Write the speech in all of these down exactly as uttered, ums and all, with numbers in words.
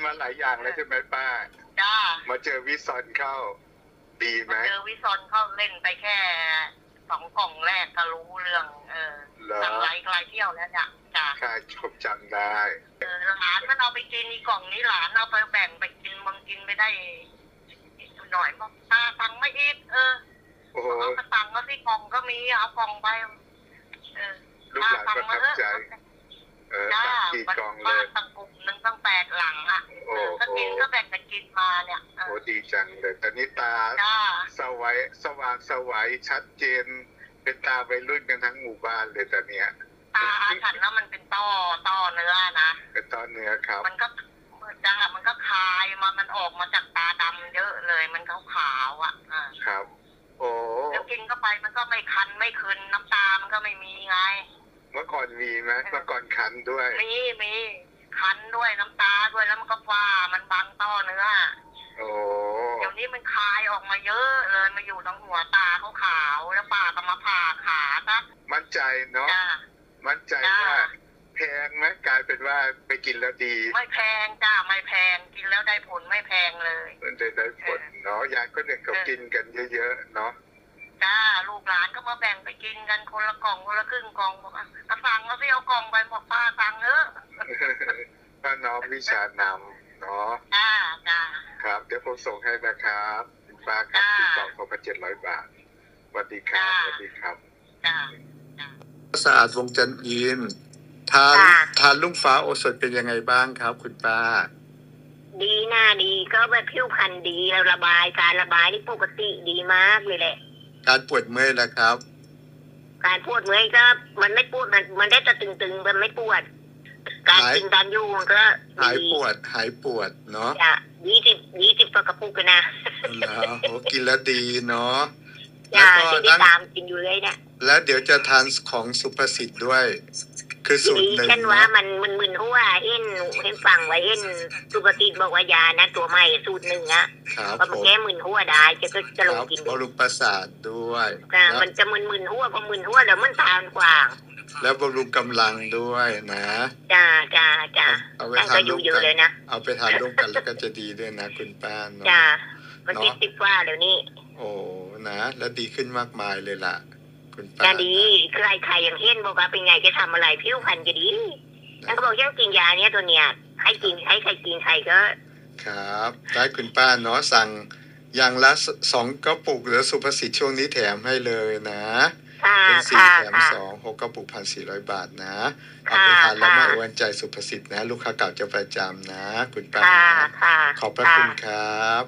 มาหลายอย่างแล้วใช่ไหมป้าจ้ามาเจอวิซอนเข้าดีไหมเจอวิซอนเข้าเล่นไปแค่สองกล่องแรกก็รู้เรื่องเออทำไรไกลเที่ยวแล้วจ้ะจ้าค่ะชมจำได้เออหลานมันเอาไปกินอีกล่องนี้หลานเอาไปแบ่งไปกินมึงกินไปได้หน่อยบอกตาตังไม่อีกเออเอากระตังก็ที่กล่องก็มีเอากล่องไปเออลูกหลานประทับใจเออตังกี่กล่องเลยตั้งกลุ่มหนึ่งตั้งแปดหลังอ่ะก็กินก็แบ่งกันกินมาเนี่ยโอ้ดีจังเลยตอนนี้ตาสว่างสว่างสวัยชัดเจนเป็นตาวัยรุ่นกันทั้งหมู่บ้านเลยตอนเนี้ยตาฉันแล้วมันเป็นต้อต้อเนื้อนะเป็นต้อเนื้อครับมันก็จ้ามันก็คายมามันออกมาจากตาดำเยอะเลยมันขาวขาวอ่ะครับโอ้แล้วกินเข้าไปมันก็ไม่คันไม่คืนน้ำตามันก็ไม่มีไงเมื่อก่อนมีไหมเมื่อก่อนคันด้วยมีมีคันด้วยน้ำตาด้วยแล้วมันก็ฟ้ามันบังต้อเนื้อโอ้เดี๋ยวนี้มันคายออกมาเยอะเลยมาอยู่ตรงหัวตาเขาขาวแล้วป้าก็มาผ่าขาซะมั่นใจเนาะมั่นใจว่าแพงไหมกลายเป็นว่าไปกินแล้วดีไม่แพงจ้าไม่แพงกินแล้วได้ผลไม่แพงเลยได้ได้ผลเนาะยายก็เนี่ยเขากินกันเยอะๆเนาะจ้าลูกหลานก็มาแบ่งไปกินกันคนละกล่องคนละครึ่งกล่องบอกอ่ะสั่งแล้วสิเอากล่องไปบอกป้าสั่งเออป้าน้องวิชานำเนาะจ้าจ้าครับเดี๋ยวผมส่งให้นะครับป้าครับที่กล่องเขาพันเจ็ดร้อยบาทสวัสดีครับสวัสดีครับจ้าสะอาดวงจันทร์อินทานทานลุงฟ้าโอสถเป็นยังไงบ้างครับคุณป้าดีหน้าดีก็แบบผิวพรรณดีแล้วระบายการระบายนี่ปกติดีมากเลยแหละการปวดเมื่อยล่ะครับการปวดเมื่อยก็มันไม่ปวดมันมันได้แต่ตึงๆมันไม่ปวดการกินตามอยู่มันก็หายปวดหายปวดเนาะจ้ะยี่สิบยี่สิบกระปุกกันนะแล้วโอ้กินแล้วดีเนาะแล้วก็ที่ตามกินอยู่เลยเนี่ยแล้วเดี๋ยวจะทานของสุภสิทธิ์ด้วยคือสูตรหนึ่งฉันว่ามันมันมึนหัวเอ็นเอ็นฟังไว้เอ็นสุภสิทธิ์บอกว่ายานะตัวใหม่สูตรหนึ่งอะเพราะมันแก้มึนหัวได้จะก็จะลงกินบำรุงประสาทด้วยมันจะมึนมึนหัวพอมึนหัวแล้วมันทานกว่าแล้วบำรุงกำลังด้วยนะจ้าจ้าจ้าเอาไปทานร่วมกันเลยนะเอาไปทานร่วมกันแล้วก็จะดีด้วยนะคุณป้าเนาะจ้ามันติดติดว่าเดี๋ยวนี้โอ้นะแล้วดีขึ้นมากมายเลยล่ะคุณป้าจะดีใครใครอย่างเช่นบอกว่าเป็นไงจะทำอะไรผิวพรรณจะดีแล้วก็บอกยังกินยาเนี้ยตัวเนี้ยให้กินให้ใครกินใครก็ครับได้คุณป้าเนาะสั่งอย่างละสองกระปุกหรือสุภสิทธิ์ช่วงนี้แถมให้เลยนะเป็นสี่แถมสองหกกระปุกพันสี่ร้อยบาทนะเอาไปทานแล้วมาอวนใจสุภสิทธิ์นะลูกค้าเก่าจะประจำนะคุณป้าขอบพระคุณครับ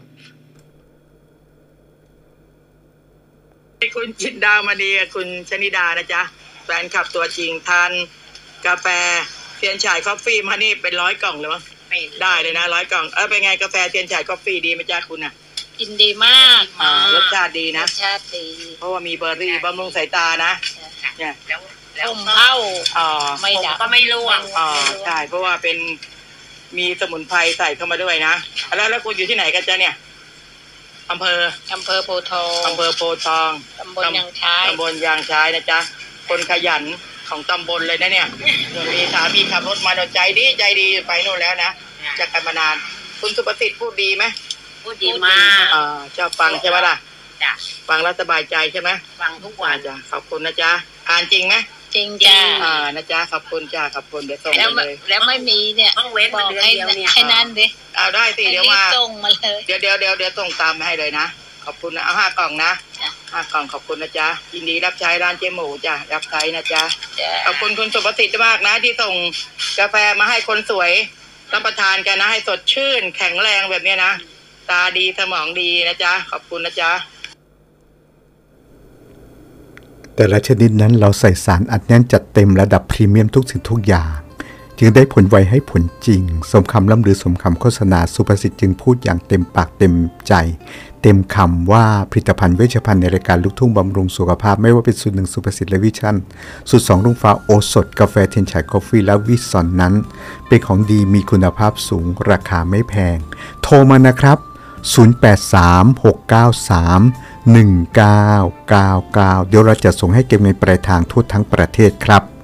คุณจินดามณีคุณชนิดานะจ๊ะแฟนคลับตัวจริงทานกาแฟเทียนฉายคอฟฟี่มานี่เป็นร้อยกล่องเลยมั้งได้เลยนะร้อยกล่องเออเป็นไงกาแฟเทียนฉายคอฟฟี่ดีไหมจ๊ะคุณอ่ะกินดีมากอ่ารสชาติดีนะรสชาติดีเพราะว่ามีเบอร์รี่บำรุงสายตานะเนี่ยแล้วเข้าอ๋อไม่ดับก็ไม่ร่วงอ๋อใช่เพราะว่าเป็นมีสมุนไพรใส่เข้ามาด้วยนะแล้วแล้วคุณอยู่ที่ไหนกันจ๊ะเนี่ยอำเภออำเภอโพธิ์ทองอำเภอโพธิ์ทองตำบลยางช้ายตำบลยางช้ายนะจ๊ะคนขยันของตำบลเลยนะเนี่ยมีสามีขับรถมาใจดีใจดีไปโน่นแล้วนะจากกันมานานคุณสุประสิทธิ์พูดดีไหมพูดดีมากอ่าเจ้าฟังใช่ไหมล่ะจ้ะฟังแล้วสบายใจใช่ไหมฟังทุกวันจ้ะขอบคุณนะจ๊ะอ่านจริงไหมจริงจ้ะอ่านะจ๊ะขอบคุณจ้ะขอบคุณเดี๋ยวส่งเลยแล้วไม่มีเนี่ยต้องเว้นบอกให้ให้นั่นดิเอาได้สิเดี๋ยวมาส่งมาเลยเดี๋ยวเดี๋ยวเดี๋ยวเดี๋ยวส่งตามให้เลยนะขอบคุณนะเอาห้ากล่องนะห้ากล่องขอบคุณนะจ๊ะยินดีรับใช้ร้านเจ๊หมูจ้ะรับใช้นะจ๊ะขอบคุณคุณสุภสิทธิ์มากนะที่ส่งกาแฟมาให้คนสวยรับประทานกันนะให้สดชื่นแข็งแรงแบบนี้นะตาดีสมองดีนะจ๊ะขอบคุณนะจ๊ะแต่ละชนิดนั้นเราใส่สารอัดแน่นจัดเต็มระดับพรีเมียมทุกสิ่งทุกอย่างจึงได้ผลไวให้ผลจริงสมคำล่ำลือสมคำโฆษณาสุภสิทธิ์จึงพูดอย่างเต็มปากเต็มใจเต็มคำว่าผลิตภัณฑ์เวชภัณฑ์ในรายการลูกทุ่งบำรุงสุขภาพไม่ว่าเป็นสูตรหนึ่งสุภสิทธิ์และวิชั่นสูตรสองลุงฟ้าโอสถกาแฟเทียนฉายกาแฟและวิสอนนั้นเป็นของดีมีคุณภาพสูงราคาไม่แพงโทรมานะครับศูนย์ แปด สาม หก เก้า สาม หนึ่ง เก้า เก้า เก้าเดี๋ยวเราจะส่งให้เก็บเงินปลายทางทั่วทั้งประเทศครับ